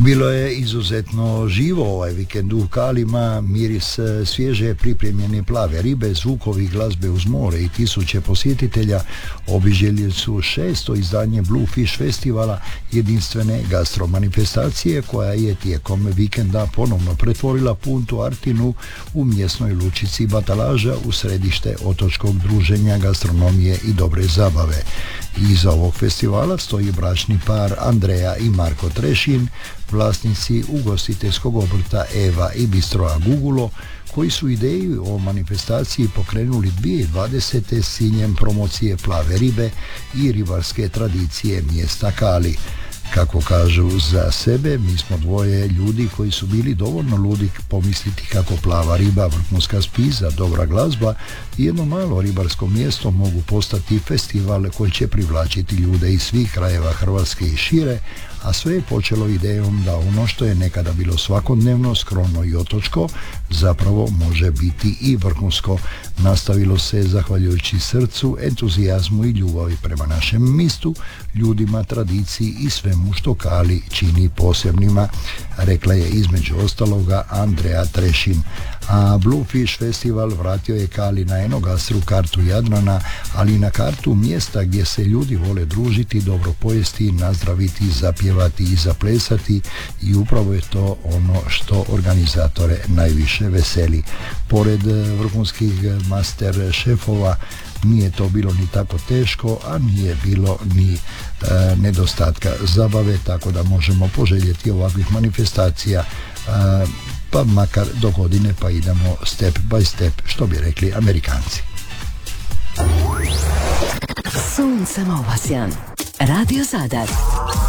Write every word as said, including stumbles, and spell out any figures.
Bilo je izuzetno živo ovaj vikend u Kalima, miris svježe pripremljene plave ribe, zvukovi glazbe uz more i tisuće posjetitelja obiđeli su šesto izdanje Blue Fish festivala, jedinstvene gastromanifestacije koja je tijekom vikenda ponovno pretvorila Puntu Artinu u mjesnoj lučici Batalaža u središte otočkog druženja, gastronomije i dobre zabave. Iza ovog festivala stoji bračni par Andreja i Marko Trešin, vlasnici ugostiteljskog obrta Eva i Bistroa Gugulo, koji su ideju o manifestaciji pokrenuli dvije tisuće dvadesete s ciljem promocije plave ribe i ribarske tradicije mjesta Kali. Kako kažu za sebe, mi smo dvoje ljudi koji su bili dovoljno ludi pomisliti kako plava riba, vrhunska spiza, dobra glazba i jedno malo ribarsko mjesto mogu postati festival koji će privlačiti ljude iz svih krajeva Hrvatske i šire, a sve je počelo idejom da ono što je nekada bilo svakodnevno, skromno i otočko, zapravo može biti i vrhunsko. Nastavilo se zahvaljujući srcu, entuzijazmu i ljubavi prema našem mistu, ljudima, tradiciji i svemu što Kali čini posebnima, rekla je između ostaloga Andreja Trešin. A Blue Fish festival vratio je Kali na enogastru kartu Jadrana, ali i na kartu mjesta gdje se ljudi vole družiti, dobro pojesti, nazdraviti, zapjevati i zaplesati, i upravo je to ono što organizatore najviše veseli. Pored vrhunskih master šefova nije to bilo ni tako teško, a nije bilo ni e, nedostatka zabave, tako da možemo poželjeti ovakvih manifestacija e, pa makar do godine, pa idemo step by step, što bi rekli Amerikanci. Suncem obasjan, Radio Zadar.